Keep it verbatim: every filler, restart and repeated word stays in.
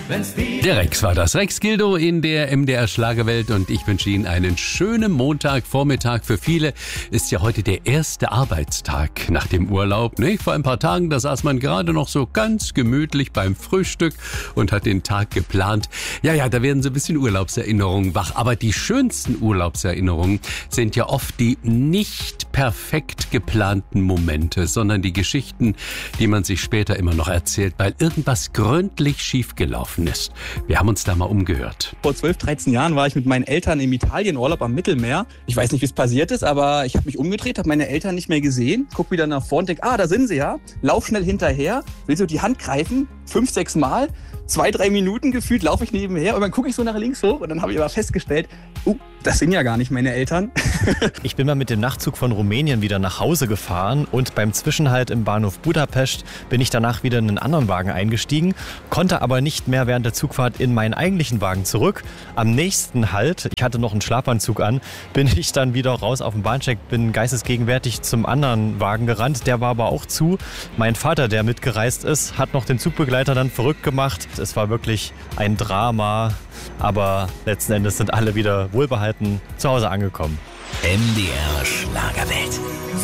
Der Rex war das. Rex Gildo in der M D R Schlagerwelt und ich wünsche Ihnen einen schönen Montagvormittag. Für viele ist ja heute der erste Arbeitstag nach dem Urlaub. Nicht? Vor ein paar Tagen, da saß man gerade noch so ganz gemütlich beim Frühstück und hat den Tag geplant. Ja, ja, da werden so ein bisschen Urlaubserinnerungen wach. Aber die schönsten Urlaubserinnerungen sind ja oft die nicht perfekt geplanten Momente, sondern die Geschichten, die man sich später immer noch erzählt, weil irgendwas gründlich schiefgelaufen ist. Wir haben uns da mal umgehört. Vor zwölf, dreizehn Jahren war ich mit meinen Eltern im Italienurlaub am Mittelmeer. Ich weiß nicht, wie es passiert ist, aber ich habe mich umgedreht, habe meine Eltern nicht mehr gesehen, guck wieder nach vorne und denke, ah, da sind sie ja. Lauf schnell hinterher, will so die Hand greifen, fünf, sechs Mal. Zwei, drei Minuten gefühlt laufe ich nebenher und dann gucke ich so nach links hoch und dann habe ich aber festgestellt, uh, das sind ja gar nicht meine Eltern. Ich bin mal mit dem Nachtzug von Rumänien wieder nach Hause gefahren und beim Zwischenhalt im Bahnhof Budapest bin ich danach wieder in einen anderen Wagen eingestiegen, konnte aber nicht mehr während der Zugfahrt in meinen eigentlichen Wagen zurück. Am nächsten Halt, ich hatte noch einen Schlafanzug an, bin ich dann wieder raus auf den Bahnsteig, bin geistesgegenwärtig zum anderen Wagen gerannt, der war aber auch zu. Mein Vater, der mitgereist ist, hat noch den Zugbegleiter dann verrückt gemacht. Es war wirklich ein Drama, aber letzten Endes sind alle wieder wohlbehalten zu Hause angekommen. M D R Schlagerwelt.